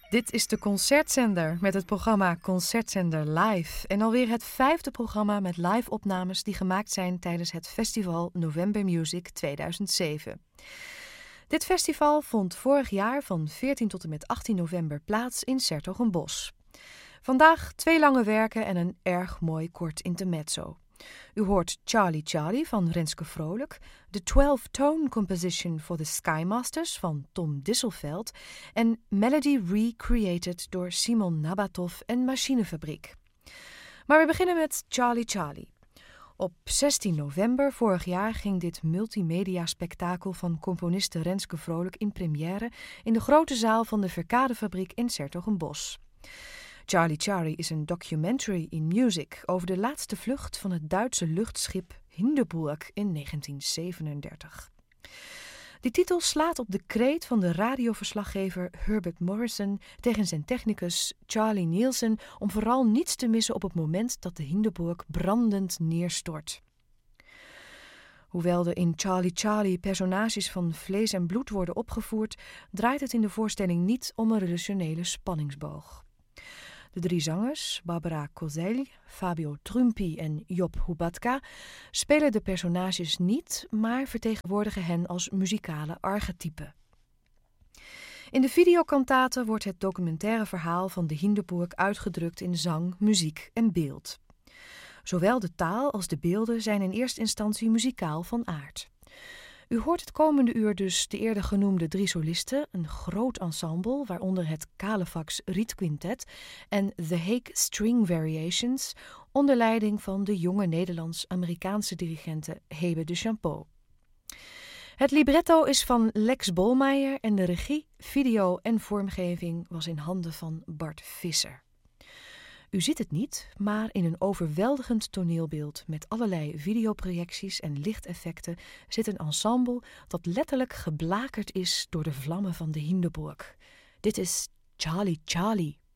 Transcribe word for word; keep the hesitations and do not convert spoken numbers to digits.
Dit is de Concertzender met het programma Concertzender Live. En alweer het vijfde programma met live-opnames die gemaakt zijn tijdens het festival November Music tweeduizend zeven. Dit festival vond vorig jaar van veertien tot en met achttien november plaats in 's-Hertogenbosch. Vandaag twee lange werken en een erg mooi kort intermezzo. U hoort Charlie Charlie van Renske Vrolijk, de twelve-tone composition for the Skymasters van Tom Disselveld en Melody Recreated door Simon Nabatov en Machinefabriek. Maar we beginnen met Charlie Charlie. Op zestien november vorig jaar ging dit multimedia-spektakel van componiste Renske Vrolijk in première in de grote zaal van de Verkadefabriek in 's-Hertogenbosch. Charlie Charlie is een documentary in music over de laatste vlucht van het Duitse luchtschip Hindenburg in negentien zevenendertig. Die titel slaat op de kreet van de radioverslaggever Herbert Morrison tegen zijn technicus Charlie Nielsen om vooral niets te missen op het moment dat de Hindenburg brandend neerstort. Hoewel er in Charlie Charlie personages van vlees en bloed worden opgevoerd, draait het in de voorstelling niet om een relationele spanningsboog. De drie zangers, Barbara Kozel, Fabio Trumpi en Job Hubatka, spelen de personages niet, maar vertegenwoordigen hen als muzikale archetypen. In de videokantate wordt het documentaire verhaal van de Hindenburg uitgedrukt in zang, muziek en beeld. Zowel de taal als de beelden zijn in eerste instantie muzikaal van aard. U hoort het komende uur dus de eerder genoemde drie solisten, een groot ensemble, waaronder het Kalefax Riet Quintet en The Hague String Variations, onder leiding van de jonge Nederlands-Amerikaanse dirigente Hebe de Champeau. Het libretto is van Lex Bolmeijer en de regie, video en vormgeving was in handen van Bart Visser. U ziet het niet, maar in een overweldigend toneelbeeld met allerlei videoprojecties en lichteffecten zit een ensemble dat letterlijk geblakerd is door de vlammen van de Hindenburg. Dit is Charlie Charlie.